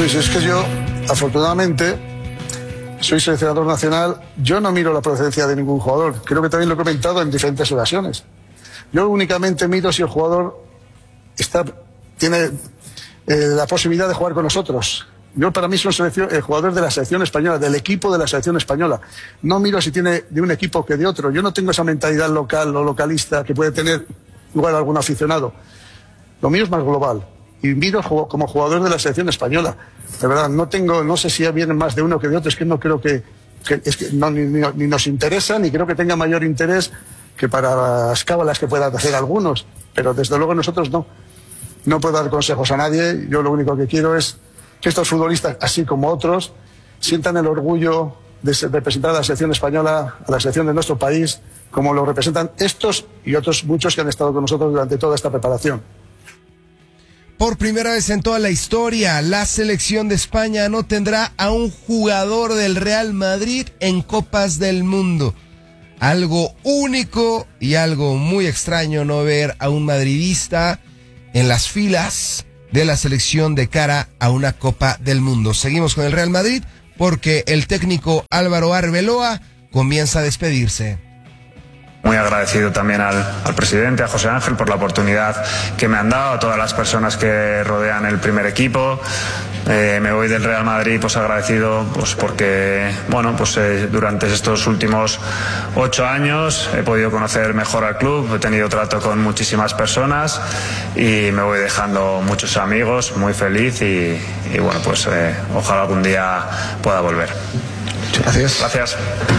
Luis, es que yo, afortunadamente, soy seleccionador nacional. Yo no miro la procedencia de ningún jugador. Creo que también lo he comentado en diferentes ocasiones. Yo únicamente miro si el jugador tiene la posibilidad de jugar con nosotros. Yo, para mí, soy el jugador de la selección española, del equipo de la selección española. No miro si tiene de un equipo que de otro. Yo no tengo esa mentalidad local o localista que puede tener igual algún aficionado. Lo mío es más global. Y miro como jugador de la selección española. De verdad, no sé si vienen más de uno que de otro. Es que no creo ni nos interesa, ni creo que tenga mayor interés que para las cábalas que puedan hacer algunos. Pero desde luego nosotros no. No puedo dar consejos a nadie. Yo lo único que quiero es que estos futbolistas, así como otros, sientan el orgullo de representar a la selección española, a la selección de nuestro país, como lo representan estos y otros muchos que han estado con nosotros durante toda esta preparación. Por primera vez en toda la historia, la selección de España no tendrá a un jugador del Real Madrid en Copas del Mundo. Algo único y algo muy extraño no ver a un madridista en las filas de la selección de cara a una Copa del Mundo. Seguimos con el Real Madrid porque el técnico Álvaro Arbeloa comienza a despedirse. Muy agradecido también al presidente, a José Ángel, por la oportunidad que me han dado, a todas las personas que rodean el primer equipo. Me voy del Real Madrid pues agradecido pues porque durante estos últimos 8 años he podido conocer mejor al club, he tenido trato con muchísimas personas y me voy dejando muchos amigos, muy feliz y ojalá algún día pueda volver. Gracias. Gracias.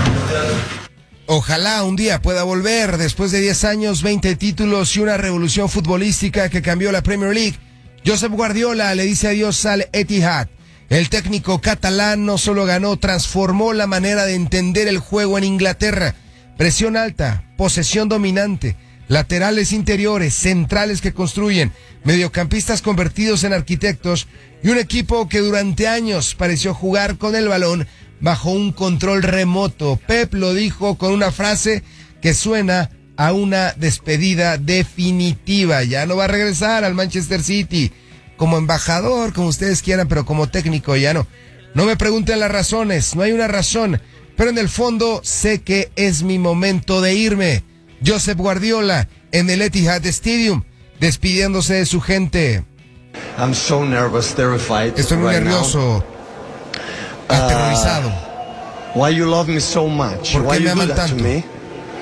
Ojalá un día pueda volver después de 10 años, 20 títulos y una revolución futbolística que cambió la Premier League. Josep Guardiola le dice adiós al Etihad. El técnico catalán no solo ganó, transformó la manera de entender el juego en Inglaterra. Presión alta, posesión dominante, laterales interiores, centrales que construyen, mediocampistas convertidos en arquitectos y un equipo que durante años pareció jugar con el balón bajo un control remoto. Pep lo dijo con una frase que suena a una despedida definitiva. Ya no va a regresar al Manchester City como embajador, como ustedes quieran, pero como técnico ya no. No me pregunten las razones, no hay una razón, pero en el fondo sé que es mi momento de irme. Josep Guardiola en el Etihad Stadium, despidiéndose de su gente. I'm so nervous, terrified. Estoy muy nervioso. Aterrorizado. Why you love me so much? ¿Por qué Why me you do aman that tanto? to me?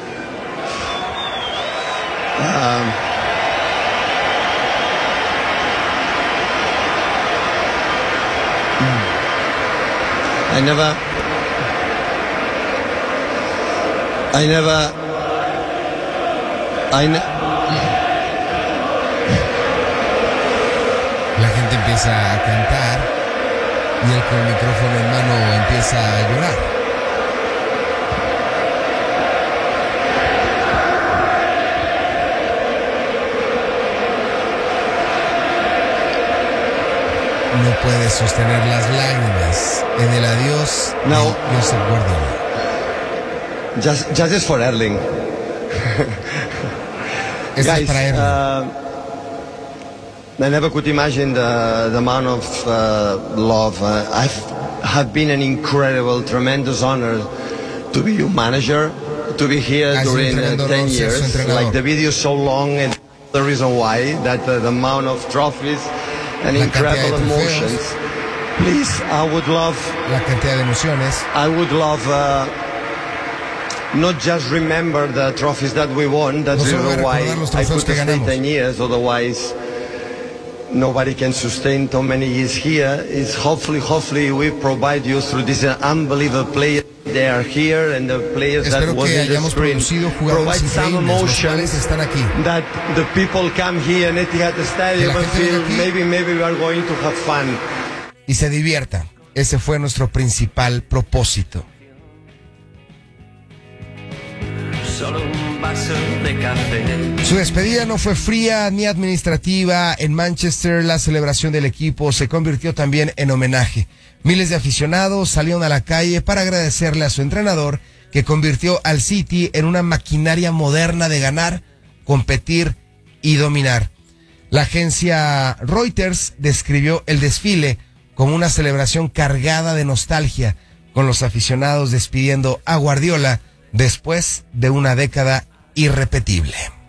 La gente empieza a cantar y él con el micrófono en mano empieza a llorar. No puede sostener las lágrimas en el adiós de Josep Guardiola. Just is for Erling. Este Guys, es para Erling. I never could imagine the amount of love. Have been an incredible, tremendous honor to be your manager, to be here during 10 years. Like the video is so long, and the reason why that the amount of trophies and incredible emotions. Please, I would love. La cantidad de emociones. I would love. Not just remember the trophies that we won. That's the reason why I could stay 10 years. Otherwise, nobody can sustain so many years here. Is hopefully we provide you through this unbelievable players. They are here and the players that was in the screen provide some emotions that the people come here in Etihad Stadium and feel maybe we are going to have fun. Y se divierta. Ese fue nuestro principal propósito. Solo un vaso de café. Su despedida no fue fría ni administrativa. En Manchester, la celebración del equipo se convirtió también en homenaje. Miles de aficionados salieron a la calle para agradecerle a su entrenador, que convirtió al City en una maquinaria moderna de ganar, competir y dominar. La agencia Reuters describió el desfile como una celebración cargada de nostalgia, con los aficionados despidiendo a Guardiola después de una década irrepetible.